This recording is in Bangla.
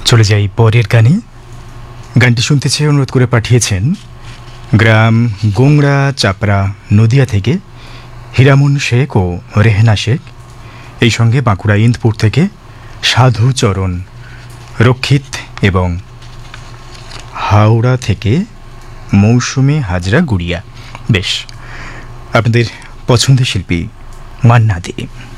চলে যাই পরের গানে। গানটি শুনতে চেয়ে অনুরোধ করে পাঠিয়েছেন গ্রাম গোংড়া চাপড়া নদিয়া থেকে হীরামন শেখ ও রেহেনা শেখ। এই সঙ্গে বাঁকুড়া ইন্দপুর থেকে সাধুচরণ রক্ষিত এবং হাওড়া থেকে মৌসুমী হাজরা গুড়িয়া। বেশ, আপনাদের পছন্দের শিল্পী মান্না দে।